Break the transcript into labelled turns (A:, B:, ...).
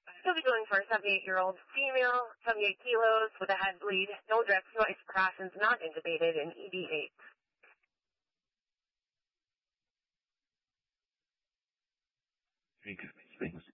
A: Still be going for a 78-year-old female, 78 kilos, with a head bleed, no drips, no excretions, not intubated, and ED8.
B: Thanks.